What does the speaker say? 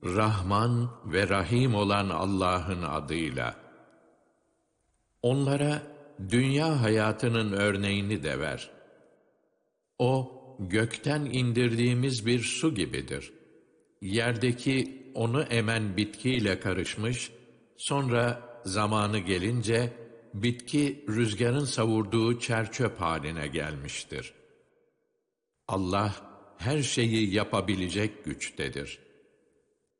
Rahman ve Rahim olan Allah'ın adıyla. Onlara dünya hayatının örneğini de ver. O, gökten indirdiğimiz bir su gibidir. Yerdeki onu emen bitkiyle karışmış, sonra zamanı gelince bitki rüzgarın savurduğu çerçöp haline gelmiştir. Allah her şeyi yapabilecek güçtedir.